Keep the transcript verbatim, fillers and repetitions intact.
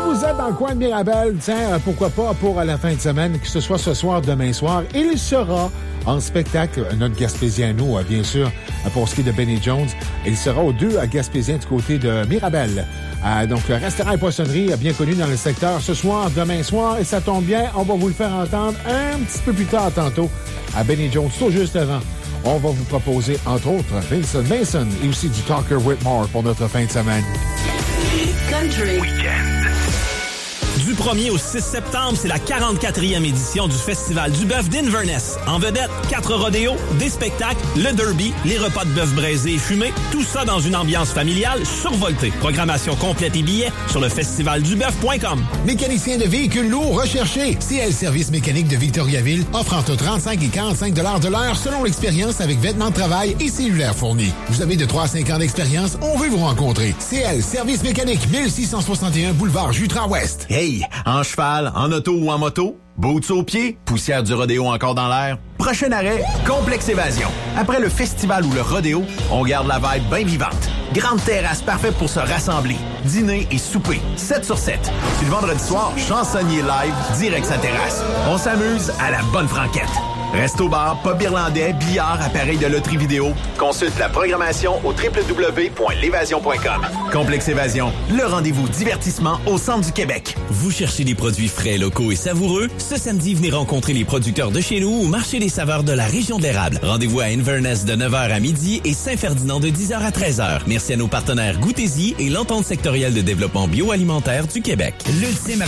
vous êtes dans le coin de Mirabel, tiens, euh, pourquoi pas pour euh, la fin de semaine, que ce soit ce soir, demain soir, il sera en spectacle, notre Gaspésien, nous, euh, bien sûr, euh, pour ce qui est de Benny Jones. Il sera aux deux à Gaspésien du côté de Mirabel. Euh, donc, le restaurant et poissonnerie, euh, bien connu dans le secteur, ce soir, demain soir, et ça tombe bien, on va vous le faire entendre un petit peu plus tard tantôt à Benny Jones, tout juste avant. On va vous proposer, entre autres, Vincent Mason et aussi du Talker Whitmore pour notre fin de semaine. Country Weekend. Du premier au six septembre, c'est la quarante-quatrième édition du Festival du bœuf d'Inverness. En vedette, quatre rodéos, des spectacles, le derby, les repas de bœuf braisé et fumé, tout ça dans une ambiance familiale survoltée. Programmation complète et billets sur le festival du bœuf point com. Mécanicien de véhicules lourds recherché. C L Service mécanique de Victoriaville offre entre trente-cinq et quarante-cinq dollars de l'heure selon l'expérience avec vêtements de travail et cellulaire fournis. Vous avez de trois à cinq ans d'expérience, on veut vous rencontrer. C L Service mécanique, mille six cent soixante et un boulevard Jutras-Ouest. Hey! En cheval, en auto ou en moto, boots aux pieds, poussière du rodéo encore dans l'air. Prochain arrêt, Complexe Évasion. Après le festival ou le rodéo, on garde la vibe bien vivante. Grande terrasse parfaite pour se rassembler, dîner et souper. sept sur sept. Puis le vendredi soir, chansonnier live, direct sa terrasse. On s'amuse à la bonne franquette. Resto-bar, pub irlandais, billard, appareil de loterie vidéo. Consulte la programmation au w w w point l'évasion point com. Complexe Évasion, le rendez-vous divertissement au centre du Québec. Vous cherchez des produits frais, locaux et savoureux? Ce samedi, venez rencontrer les producteurs de chez nous au marché des saveurs de la région de l'érable. Rendez-vous à Inverness de neuf heures à midi et Saint-Ferdinand de dix heures à treize heures. Merci à nos partenaires Goûtez-y et l'entente sectorielle de développement bioalimentaire du Québec. L'ultime